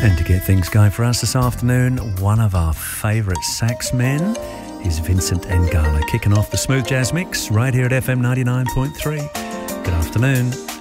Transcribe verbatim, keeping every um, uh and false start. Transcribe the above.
And to get things going for us this afternoon, one of our favourite sax men is Vincent Ngala, kicking off the Smooth Jazz Mix right here at F M ninety-nine point three. Good afternoon.